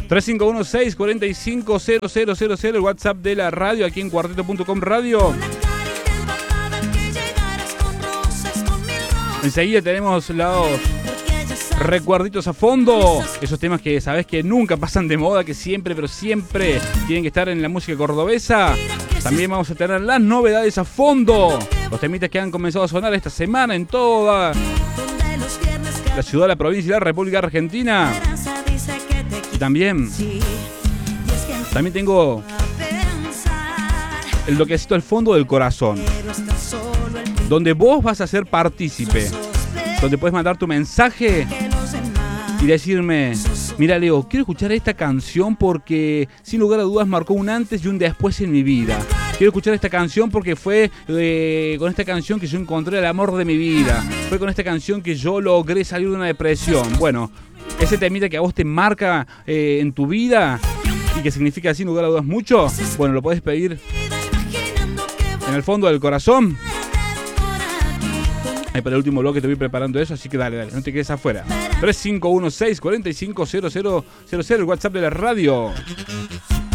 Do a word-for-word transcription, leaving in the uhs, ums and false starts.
tres cinco uno, seis cuatro cinco, cero cero cero cero, el WhatsApp de la radio aquí en cuarteto punto com Radio. Enseguida tenemos los recuerditos a fondo, esos temas que sabes que nunca pasan de moda, que siempre, pero siempre tienen que estar en la música cordobesa. También vamos a tener las novedades a fondo, los temitas que han comenzado a sonar esta semana en toda la ciudad, la provincia y la República Argentina. Y también, también tengo el bloquecito al fondo del corazón, donde vos vas a ser partícipe, donde puedes mandar tu mensaje y decirme: mira, Leo, quiero escuchar esta canción porque sin lugar a dudas marcó un antes y un después en mi vida. Quiero escuchar esta canción porque fue eh, con esta canción que yo encontré el amor de mi vida. Fue con esta canción que yo logré salir de una depresión. Bueno, ese temita que a vos te marca eh, en tu vida y que significa sin lugar a dudas mucho, bueno, lo podés pedir en el fondo del corazón. Ahí para el último bloque te voy preparando eso, así que dale, dale, no te quedes afuera. tres cinco uno, seis cuatro cinco, cero cero cero cero, el WhatsApp de la radio.